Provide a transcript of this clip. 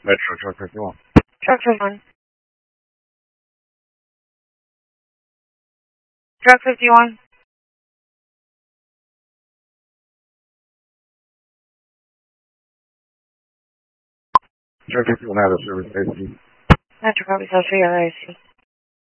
Metro Truck 51. Truck 51. Truck 51. Truck 51 out of service safety. Metro copy, South 3 LAC.